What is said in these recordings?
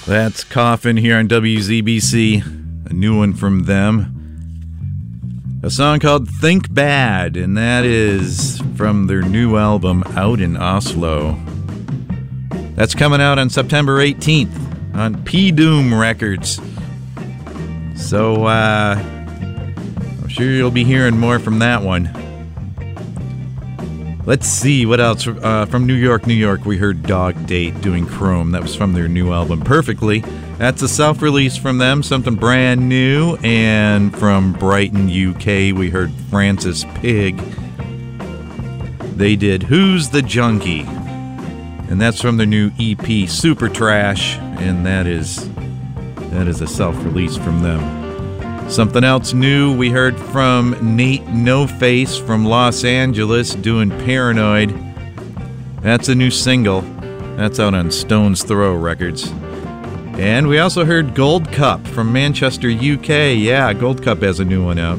That's Coffin here on WZBC. A new one from them. A song called Think Bad, and that is from their new album Out in Oslo. That's coming out on September 18th on P-Doom Records. So, I'm sure you'll be hearing more from that one. Let's see, what else? From New York, New York, we heard Dog Date doing Chrome. That was from their new album, Perfectly. That's a self-release from them, something brand new. And from Brighton, UK, we heard Francis Pig. They did Who's the Junkie? And that's from their new EP, Super Trash. And that is a self-release from them. Something else new, we heard from Nate No Face from Los Angeles doing Paranoid. That's a new single. That's out on Stone's Throw Records. And we also heard Gold Cup from Manchester, UK. Yeah, Gold Cup has a new one out.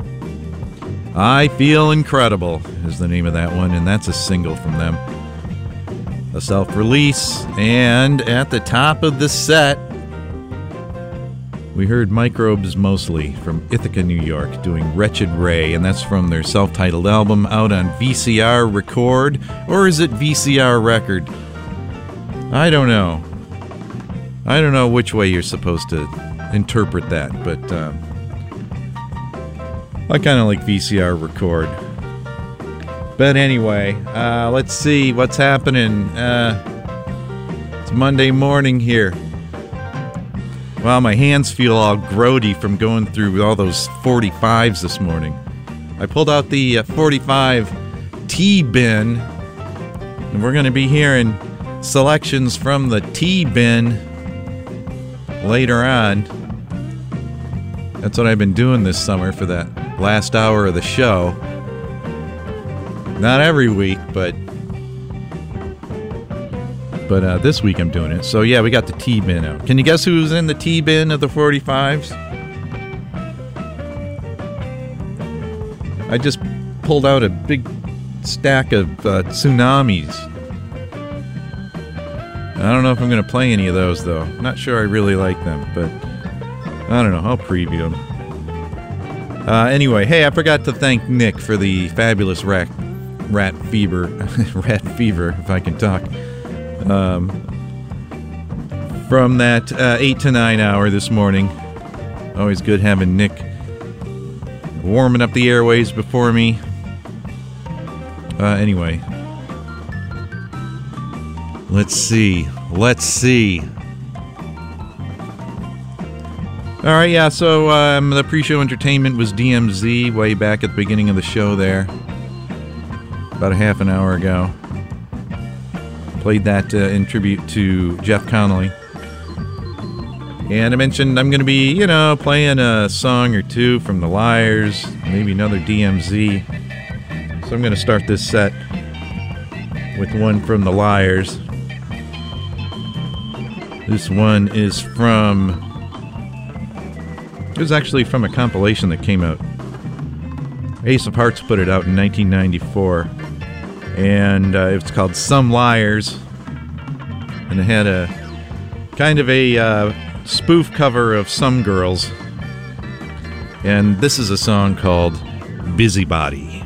I Feel Incredible is the name of that one, and that's a single from them. A self-release. And at the top of the set, we heard Microbes Mostly from Ithaca, New York, doing Wretched Ray, and that's from their self-titled album out on VCR Record, or is it VCR Record? I don't know. I don't know which way you're supposed to interpret that, but I kind of like VCR Record. But anyway, let's see what's happening. It's Monday morning here. Well, my hands feel all grody from going through all those 45s this morning. I pulled out the 45 T-bin, and we're going to be hearing selections from the T-bin later on. That's what I've been doing this summer for that last hour of the show. Not every week, but this week I'm doing it. So yeah, we got the T-bin out. Can you guess who's in the T-bin of the 45s? I just pulled out a big stack of Tsunamis. I don't know if I'm going to play any of those, though. I'm not sure I really like them, but I don't know. I'll preview them. Anyway, hey, I forgot to thank Nick for the fabulous rat fever, if I can talk. From that 8 to 9 hour this morning. Always good having Nick warming up the airways before me. Anyway. Let's see. Alright, yeah, so the pre-show entertainment was DMZ way back at the beginning of the show there. About a half an hour ago. Played that in tribute to Jeff Connolly. And I mentioned I'm going to be, playing a song or two from The Liars, maybe another DMZ. So I'm going to start this set with one from The Liars. This one is it was actually from a compilation that came out. Ace of Hearts put it out in 1994. And it's called Some Liars. And it had a kind of a spoof cover of Some Girls. And this is a song called Busybody.